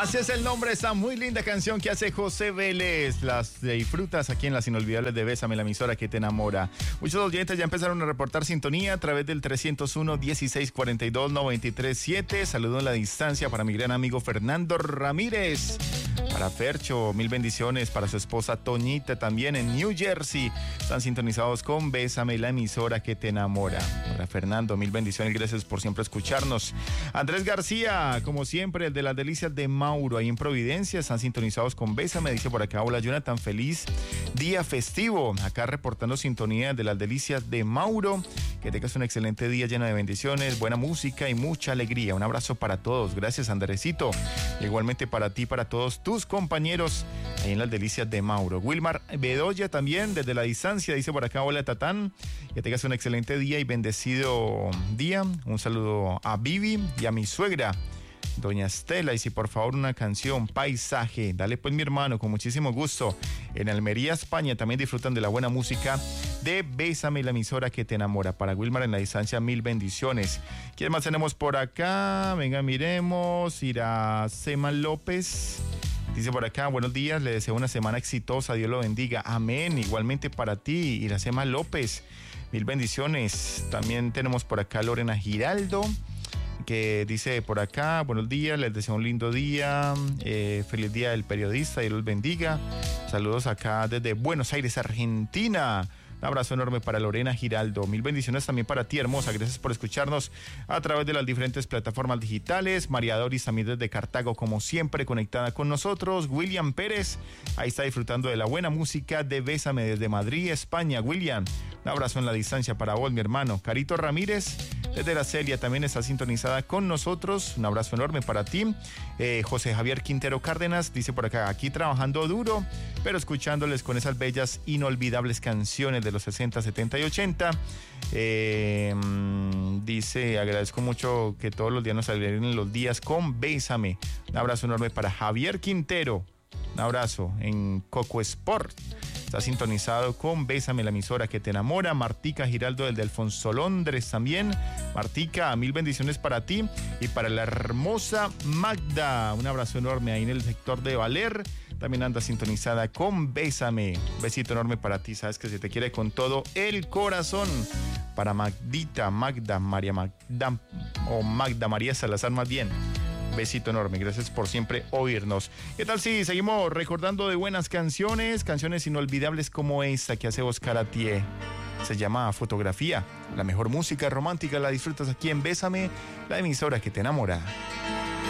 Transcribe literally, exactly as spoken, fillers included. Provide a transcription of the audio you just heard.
Así es el nombre de esta muy linda canción que hace José Vélez. Las disfrutas aquí en las inolvidables de Bésame, la emisora que te enamora. Muchos oyentes ya empezaron a reportar sintonía a través del trescientos uno, dieciséis cuarenta y dos, noventa y tres siete. Saludo en la distancia para mi gran amigo Fernando Ramírez. Para Fercho, mil bendiciones. Para su esposa Toñita también en New Jersey. Están sintonizados con Bésame, la emisora que te enamora. Para Fernando, mil bendiciones. Gracias por siempre escucharnos. Andrés García, como siempre, el de las delicias de Mauro, ahí en Providencia. Están sintonizados con Bésame. Dice por acá, hola Jonathan, feliz día festivo. Acá reportando sintonía de las delicias de Mauro. Que tengas un excelente día lleno de bendiciones, buena música y mucha alegría. Un abrazo para todos. Gracias, Andresito. Igualmente para ti, para todos tus compañeros ahí en las delicias de Mauro. Wilmar Bedoya también desde la distancia dice por acá, hola Tatán, que tengas un excelente día y bendecido día. Un saludo a Vivi y a mi suegra doña Estela, y si por favor una canción, Paisaje. Dale pues mi hermano, con muchísimo gusto. En Almería, España también disfrutan de la buena música de Bésame, la emisora que te enamora. Para Wilmar en la distancia, mil bendiciones. ¿Quién más tenemos por acá? Venga, miremos. Iracema López dice por acá, buenos días, le deseo una semana exitosa, Dios lo bendiga. Amén. Igualmente para ti, Iracema López, mil bendiciones. También tenemos por acá Lorena Giraldo, que dice por acá, buenos días, les deseo un lindo día, eh, feliz día del periodista, Dios los bendiga. Saludos acá desde Buenos Aires, Argentina. Un abrazo enorme para Lorena Giraldo. Mil bendiciones también para ti, hermosa. Gracias por escucharnos a través de las diferentes plataformas digitales. María Doris también desde Cartago, como siempre, conectada con nosotros. William Pérez, ahí está disfrutando de la buena música de Bésame desde Madrid, España. William, un abrazo en la distancia para vos, mi hermano. Carito Ramírez, desde la Celia, también está sintonizada con nosotros. Un abrazo enorme para ti. Eh, José Javier Quintero Cárdenas dice por acá, aquí trabajando duro, pero escuchándoles con esas bellas, inolvidables canciones de los sesenta, setenta y ochenta. Eh, dice, agradezco mucho que todos los días nos alegren los días con Bésame. Un abrazo enorme para Javier Quintero. Un abrazo en Coco Sport. Está sintonizado con Bésame, la emisora que te enamora. Martica Giraldo del de Alfonso Londres también. Martica, mil bendiciones para ti y para la hermosa Magda. Un abrazo enorme ahí en el sector de Valer. También anda sintonizada con Bésame. Un besito enorme para ti, sabes que se te quiere con todo el corazón. Para Magdita, Magda, María Magda o Magda María Salazar más bien. Besito enorme, gracias por siempre oírnos. ¿Qué tal si seguimos recordando de buenas canciones? Canciones inolvidables como esta que hace Oscar Atié. Se llama Fotografía. La mejor música romántica la disfrutas aquí en Bésame, la emisora que te enamora.